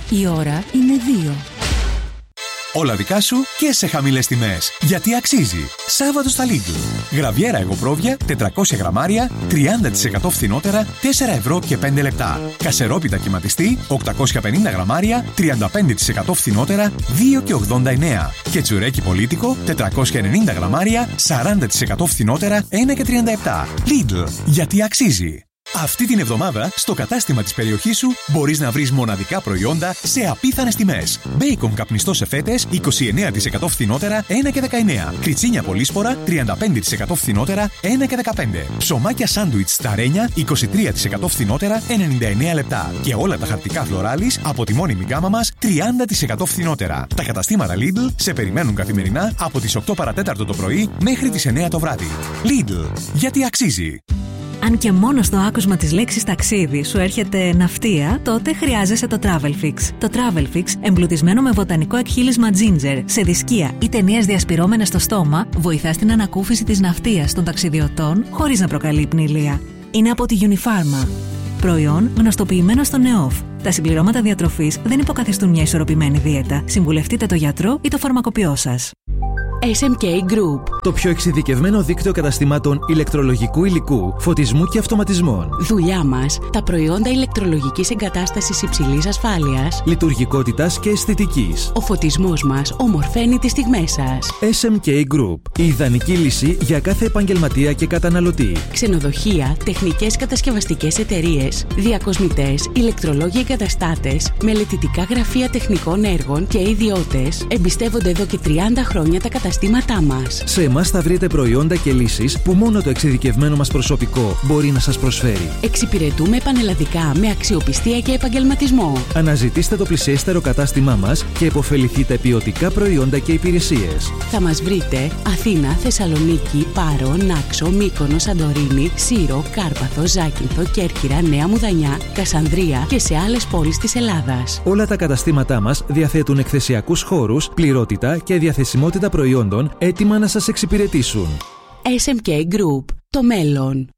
Η ώρα είναι 2. Όλα δικά σου και σε χαμηλές τιμές. Γιατί αξίζει. Σάββατο στα Lidl. Γραβιέρα εγωπρόβια 400 γραμμάρια 30% φθηνότερα 4 ευρώ και 5 λεπτά. Κασερόπιτα κυματιστή 850 γραμμάρια 35% φθηνότερα 2 και 89. Και τσουρέκι πολίτικο 490 γραμμάρια 40% φθηνότερα 1 και 37. Lidl. Γιατί αξίζει. Αυτή την εβδομάδα, στο κατάστημα της περιοχής σου, μπορείς να βρεις μοναδικά προϊόντα σε απίθανες τιμές. Μπέικον καπνιστό σε φέτες, 29% φθηνότερα, 1 και 19. Κριτσίνια πολύσπορα, 35% φθηνότερα, 1 και 15. Ψωμάκια σάντουιτς στα ρένια, 23% φθηνότερα, 99 λεπτά. Και όλα τα χαρτικά φλωράλης, από τη μόνιμη γκάμα μας, 30% φθηνότερα. Τα καταστήματα Lidl σε περιμένουν καθημερινά από τις 8 παρατέταρτο το πρωί μέχρι τις 9 το βράδυ. Lidl. Γιατί αξίζει. Αν και μόνο στο άκουσμα της λέξης ταξίδι σου έρχεται ναυτία, τότε χρειάζεσαι το Travelfix. Το Travelfix, εμπλουτισμένο με βοτανικό εκχύλισμα ginger, σε δισκία ή ταινίες διασπυρώμενες στο στόμα, βοηθά στην ανακούφιση της ναυτίας των ταξιδιωτών χωρίς να προκαλεί πνηλεία. Είναι από τη Unifarma. Προϊόν γνωστοποιημένο στο ΝΕΟΦ. Τα συμπληρώματα διατροφής δεν υποκαθιστούν μια ισορροπημένη δίαιτα. Συμβουλευτείτε το γιατρό ή το φαρμακοποιό σας. SMK Group. Το πιο εξειδικευμένο δίκτυο καταστημάτων ηλεκτρολογικού υλικού, φωτισμού και αυτοματισμών. Δουλειά μας, τα προϊόντα ηλεκτρολογικής εγκατάστασης υψηλής ασφάλειας, λειτουργικότητας και αισθητικής. Ο φωτισμός μας ομορφαίνει τις στιγμές σας. SMK Group. Η ιδανική λύση για κάθε επαγγελματία και καταναλωτή. Ξενοδοχεία, τεχνικές κατασκευαστικές εταιρείες, διακοσμητές, ηλεκτρολόγοι εγκαταστάτες, μελετητικά γραφεία τεχνικών έργων και ιδιώτες εμπιστεύονται εδώ και 30 χρόνια τα καταστήματά μας. Σε εμάς θα βρείτε προϊόντα και λύσεις που μόνο το εξειδικευμένο μας προσωπικό μπορεί να σας προσφέρει. Εξυπηρετούμε πανελλαδικά με αξιοπιστία και επαγγελματισμό. Αναζητήστε το πλησιέστερο κατάστημά μας και επωφεληθείτε ποιοτικά προϊόντα και υπηρεσίες. Θα μας βρείτε Αθήνα, Θεσσαλονίκη, Πάρο, Νάξο, Μύκονο, Σαντορίνη, Σύρο, Κάρπαθο, Ζάκυνθο, Κέρκυρα, Νέα Μουδανιά, Κασανδρία και σε άλλες πόλεις της Ελλάδας. Όλα τα καταστήματά μας διαθέτουν εκθεσιακούς χώρους, πληρότητα και διαθεσιμότητα προϊόντων έτοιμα να σας εξυπηρετήσουν. SMK Group. Το μέλλον.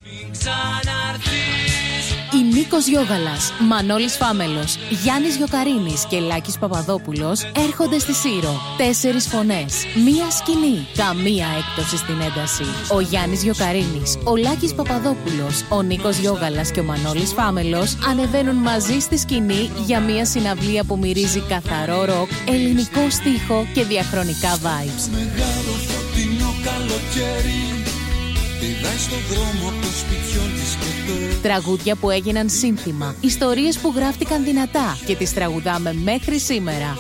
Η Νίκος Γιώγαλας, Μανώλης Φάμελος, Γιάννης Γιοκαρίνης και Λάκης Παπαδόπουλος έρχονται στη Σύρο. 4 φωνές, μία σκηνή, καμία έκπτωση στην ένταση. Ο Γιάννης Γιοκαρίνης, ο Λάκης Παπαδόπουλος, ο Νίκος Γιώγαλας και ο Μανώλης Φάμελος ανεβαίνουν μαζί στη σκηνή για μία συναυλία που μυρίζει καθαρό ροκ, ελληνικό στίχο και διαχρονικά vibes. Μεγάλο φωτεινό καλοκαίρι. Τραγούδια που έγιναν σύνθημα, ιστορίες που γράφτηκαν δυνατά και τις τραγουδάμε μέχρι σήμερα.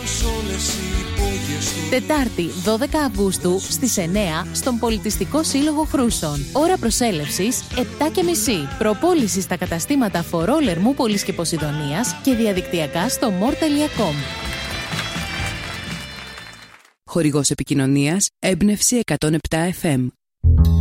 Τετάρτη 12 Αυγούστου στις 9 στον Πολιτιστικό Σύλλογο Χρούσων. Ώρα προσέλευσης 7:30. Προπόληση στα καταστήματα Φορό, Λερμούπολης και Ποσειδονίας και διαδικτυακά στο more.com. Χορηγός επικοινωνίας Έμπνευση 107 FM.